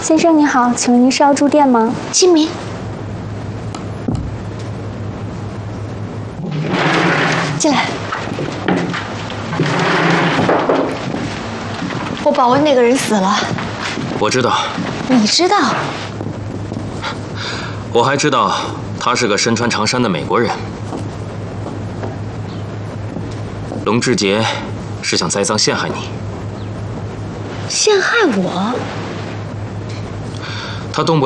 先生您好，请问您是要住店吗？ 清明，进来。我保温那个人死了。 我知道。 你知道？ 我还知道他是个身穿长衫的美国人。龙志杰是想栽赃陷害你。 陷害我？ 他动不